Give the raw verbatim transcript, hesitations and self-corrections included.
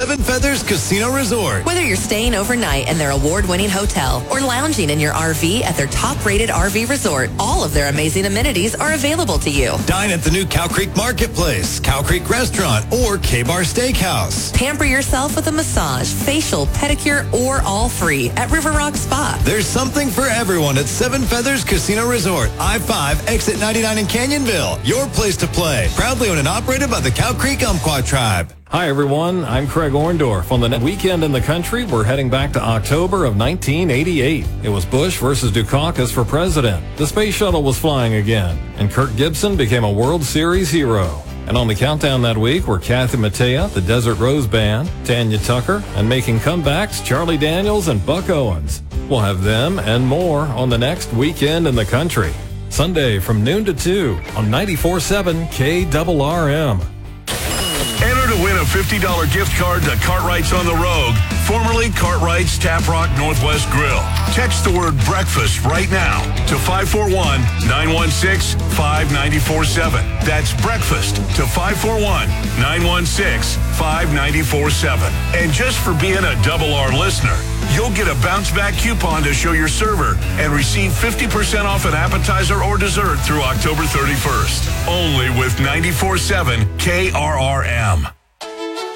Seven Feathers Casino Resort. Whether you're staying overnight in their award-winning hotel or lounging in your R V at their top-rated R V resort, all of their amazing amenities are available to you. Dine at the new Cow Creek Marketplace, Cow Creek Restaurant, or K-Bar Steakhouse. Pamper yourself with a massage, facial, pedicure, or all free at River Rock Spa. There's something for everyone at Seven Feathers Casino Resort. I five, Exit ninety-nine in Canyonville. Your place to play. Proudly owned and operated by the Cow Creek Umpqua Tribe. Hi, everyone. I'm Craig Orndorff. On the next weekend in the country, we're heading back to October of nineteen eighty-eight. It was Bush versus Dukakis for president. The space shuttle was flying again, and Kirk Gibson became a World Series hero. And on the countdown that week were Kathy Mattea, the Desert Rose Band, Tanya Tucker, and making comebacks, Charlie Daniels and Buck Owens. We'll have them and more on the next weekend in the country. Sunday from noon to two on ninety-four point seven K R R M. Enter to win a fifty dollars gift card to Cartwright's on the Rogue, formerly Cartwright's Tap Rock Northwest Grill. Text the word breakfast right now to five four one, nine one six, five nine four seven. That's breakfast to five four one, nine one six, five nine four seven. And just for being a double R listener, you'll get a bounce back coupon to show your server and receive fifty percent off an appetizer or dessert through October thirty-first. Only with ninety-four point seven K R R M.